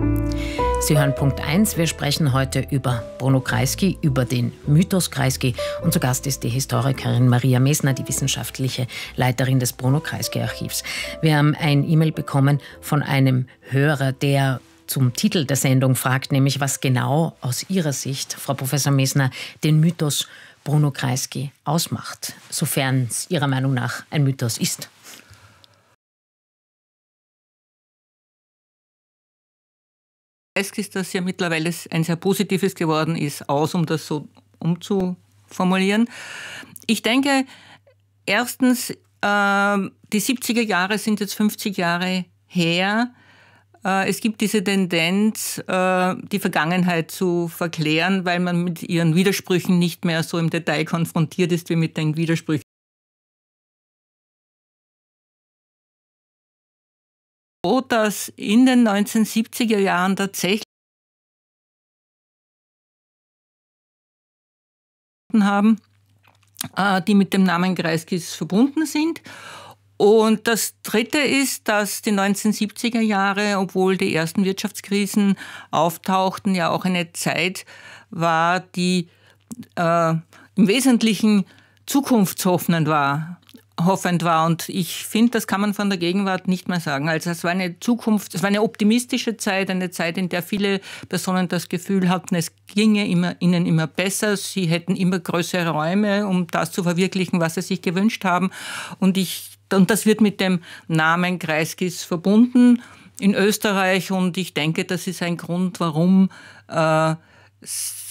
Sie hören Punkt 1. Wir sprechen heute über Bruno Kreisky, über den Mythos Kreisky. Und zu Gast ist die Historikerin Maria Mesner, die wissenschaftliche Leiterin des Bruno Kreisky Archivs. Wir haben ein E-Mail bekommen von einem Hörer, der zum Titel der Sendung fragt, nämlich was genau aus Ihrer Sicht, Frau Professor Mesner, den Mythos Bruno Kreisky ausmacht, sofern es Ihrer Meinung nach ein Mythos ist. Ist das ja mittlerweile ein sehr positives geworden ist, um das so umzuformulieren. Ich denke, erstens, die 70er Jahre sind jetzt 50 Jahre her. Es gibt diese Tendenz, die Vergangenheit zu verklären, weil man mit ihren Widersprüchen nicht mehr so im Detail konfrontiert ist wie mit den Widersprüchen. So, dass in den 1970er Jahren tatsächlich haben, die mit dem Namen Kreiskys verbunden sind. Und das Dritte ist, dass die 1970er Jahre, obwohl die ersten Wirtschaftskrisen auftauchten, ja auch eine Zeit war, die im Wesentlichen zukunftshoffend war. Und ich finde, das kann man von der Gegenwart nicht mehr sagen. Also es war eine optimistische Zeit, eine Zeit, in der viele Personen das Gefühl hatten, es ginge ihnen immer besser, sie hätten immer größere Räume, um das zu verwirklichen, was sie sich gewünscht haben. Und das wird mit dem Namen Kreiskys verbunden in Österreich. Und ich denke, das ist ein Grund, warum